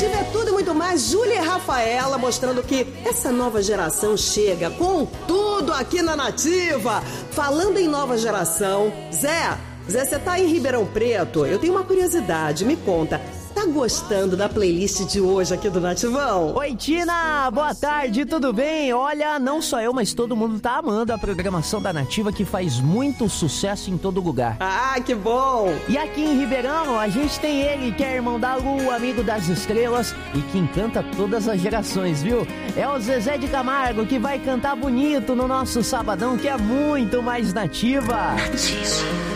Nativa é tudo e muito mais. Júlia e Rafaela mostrando que essa nova geração chega com tudo aqui na Nativa. Falando em nova geração, Zé, você tá em Ribeirão Preto? Eu tenho uma curiosidade, me conta. Tá gostando da playlist de hoje aqui do Nativão? Oi, Tina! Boa tarde, tudo bem? Olha, não só eu, mas todo mundo tá amando a programação da Nativa, que faz muito sucesso em todo lugar. Ah, que bom! E aqui em Ribeirão, a gente tem ele, que é irmão da Lua, amigo das estrelas e que encanta todas as gerações, viu? É o Zezé de Camargo, que vai cantar bonito no nosso sabadão, que é muito mais Nativa.